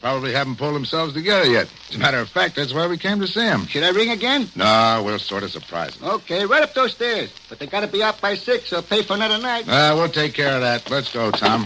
probably haven't pulled themselves together yet. As a matter of fact, that's why we came to see him. Should I ring again? No, we'll sort of surprise them. Okay, right up those stairs. But they got to be out by 6 or pay for another night. We'll take care of that. Let's go, Tom.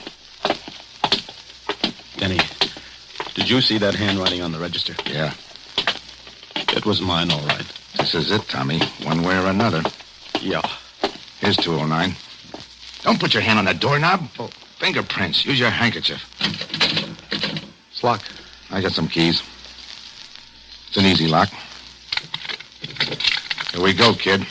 Denny, did you see that handwriting on the register? Yeah. It was mine, all right. This is it, Tommy. One way or another. Yeah. Here's 209. Don't put your hand on that doorknob. Oh, fingerprints. Use your handkerchief. It's locked. I got some keys. It's an easy lock. Here we go, kid.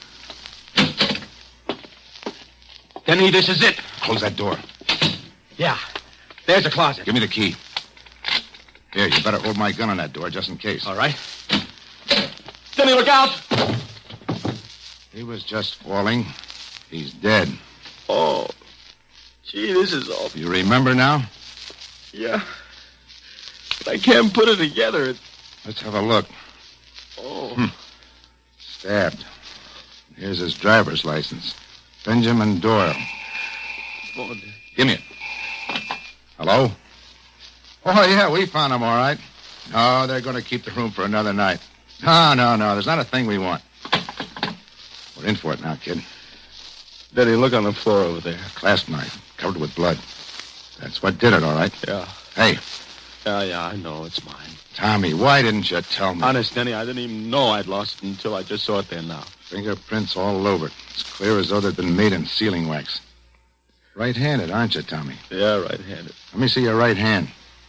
Denny, this is it. Close that door. Yeah. There's a closet. Give me the key. Here, you better hold my gun on that door just in case. All right. Denny, look out! He was just falling. He's dead. Oh. Gee, this is awful. You remember now? Yeah. But I can't put it together. Let's have a look. Oh. Stabbed. Here's his driver's license. Benjamin Doyle. Oh, Give me it. Hello? Oh, yeah, we found him, all right. No, they're going to keep the room for another night. No. There's not a thing we want. We're in for it now, kid. Denny, look on the floor over there. Clasp knife, covered with blood. That's what did it, all right? Yeah. Hey. Yeah, I know. It's mine. Tommy, why didn't you tell me? Honest, Denny, I didn't even know I'd lost it until I just saw it there now. Fingerprints all over it. It's clear as though they'd been made in sealing wax. Right-handed, aren't you, Tommy? Yeah, right-handed. Let me see your right hand.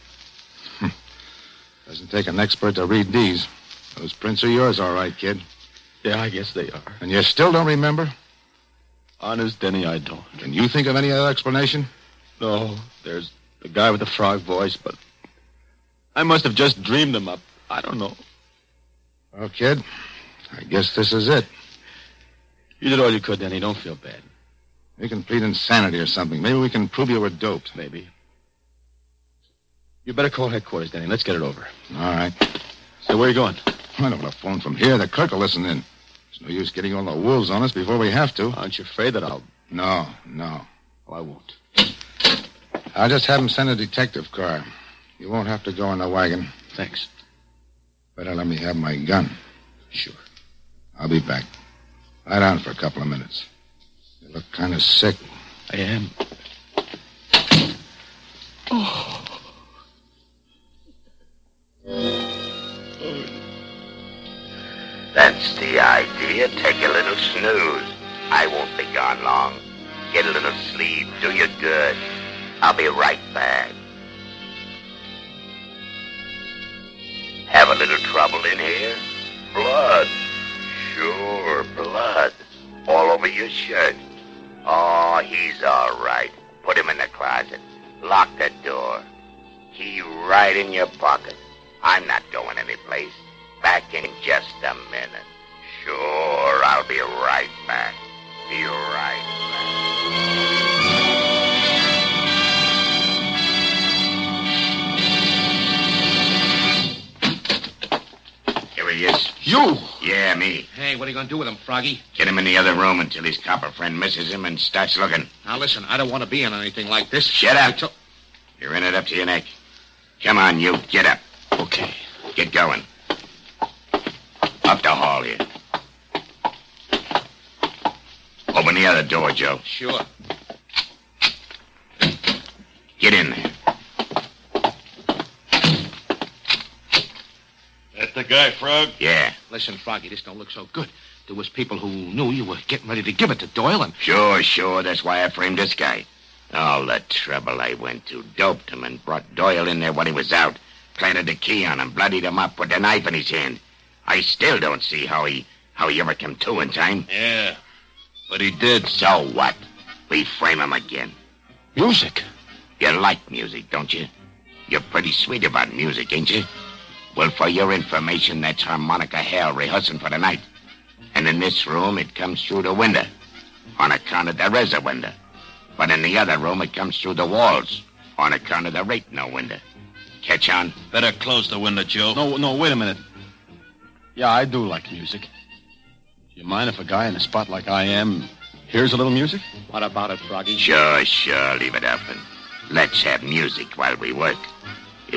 Doesn't take an expert to read these. Those prints are yours, all right, kid. Yeah, I guess they are. And you still don't remember? Honest, Denny, I don't. Can you think of any other explanation? No, there's the guy with the frog voice, but I must have just dreamed them up. I don't know. Well, kid, I guess this is it. You did all you could, Denny. Don't feel bad. You can plead insanity or something. Maybe we can prove you were doped. Maybe. You better call headquarters, Denny. Let's get it over. All right. So where are you going? I don't want to phone from here. The clerk will listen in. There's no use getting all the wolves on us before we have to. Aren't you afraid that I'll... No. Well, I won't. I'll just have him send a detective car. You won't have to go in the wagon. Thanks. Better let me have my gun. Sure. I'll be back. Lie down for a couple of minutes. You look kind of sick. I am. Oh. That's the idea. Take a little snooze. I won't be gone long. Get a little sleep. Do you good. I'll be right back. Have a little trouble in here? Blood. Sure, blood. All over your shirt. Oh, he's all right. Put him in the closet. Lock the door. Key right in your pocket. I'm not going anyplace. Back in just a minute. Sure, I'll be right back. Be right back. Here he is. You! Yeah, me. Hey, what are you going to do with him, Froggy? Get him in the other room until his copper friend misses him and starts looking. Now, listen, I don't want to be in anything like this. Shut up. You're in it up to your neck. Come on, you. Get up. Okay. Get going. Up the hall here. Open the other door, Joe. Sure. Get in there. That the guy, Frog? Yeah. Listen, Froggy, this don't look so good. There was people who knew you were getting ready to give it to Doyle, and... Sure. That's why I framed this guy. All the trouble I went to. Doped him and brought Doyle in there when he was out. Planted the key on him, bloodied him up, put the knife in his hand. I still don't see how he ever came to in time. Yeah, but he did. So what? We frame him again. Music? You like music, don't you? You're pretty sweet about music, ain't you? Well, for your information, that's harmonica hell rehearsing for the night. And in this room, it comes through the window. On account of there is a window. But in the other room, it comes through the walls. On account of there ain't no window. Catch on? Better close the window, Joe. No, wait a minute. Yeah, I do like music. Do you mind if a guy in a spot like I am hears a little music? What about it, Froggy? Sure. Leave it open. Let's have music while we work.